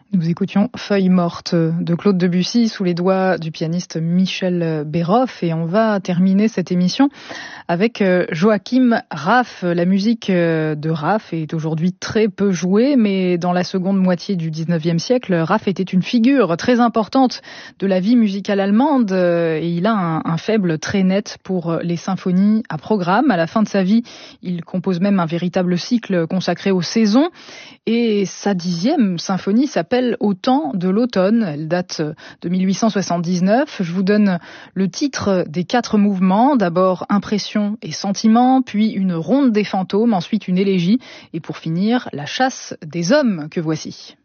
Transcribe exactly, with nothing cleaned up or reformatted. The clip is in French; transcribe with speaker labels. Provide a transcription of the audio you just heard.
Speaker 1: Nous écoutions Feuille morte de Claude Debussy sous les doigts du pianiste Michel Béroff et on va terminer cette émission avec Joachim Raff. La musique de Raff est aujourd'hui très peu jouée, mais dans la seconde moitié du dix-neuvième siècle, Raff était une figure très importante de la vie musicale allemande et il a un, un faible très net pour les symphonies à programme. À la fin de sa vie, il compose même un véritable cycle consacré aux saisons et sa dixième symphonie s'appelle Au temps de l'automne. Elle date de mille huit cent soixante-dix-neuf. Je vous donne le titre des quatre mouvements. D'abord impression et sentiment, puis une ronde des fantômes, ensuite une élégie et pour finir la chasse des hommes que voici.